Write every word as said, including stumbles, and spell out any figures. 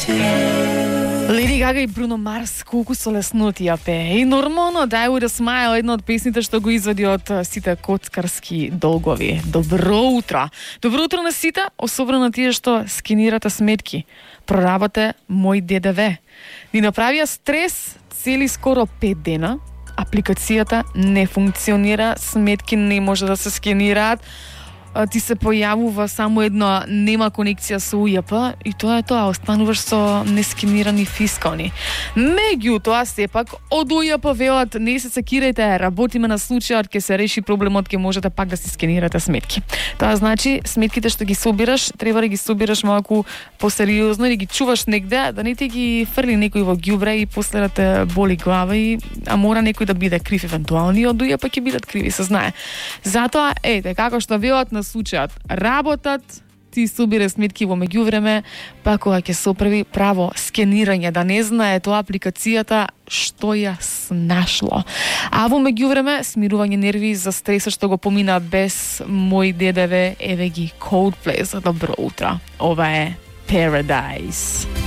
Lady Gaga и Bruno Mars колку со леснотија пее. И нормално Die With A Smile една од песните што го извади од сите коцкарски долгови. Добро утро. Добро утро на сите, особено на тие што скенирате сметки. Прорабате мој Д Д В. Ни направија стрес цели скоро пет дена. Апликацијата не функционира, сметки не може да се скенираат. Ти се појавува само едно нема конекција со У Ј П и тоа е тоа, остануваш со нескенирани фискални. Меѓутоа, сепак, од У Ј П велат, не се секирајте, работиме на случајот, ќе се реши проблемот, ќе можете пак да си скенирате сметки. Тоа значи, сметките што ги собираш, треба да ги собираш малку посериозно и да ги чуваш негде, да не ти ги фрли некој во ѓубре и после да те боли глава и а мора некој да биде крив евентуално и од У Ј П ќе бидат криви, се знае. Затоа, ете, како што велат на случајот, работат, ти собира сметки во меѓувреме, па кога ќе се оправи право скенирање, да не знае тоа апликацијата што ја снашло. А во меѓувреме, смирување нерви за стресот што го помина без мој Д Д В, еве ги Coldplay за добро утро. Ова е Paradise.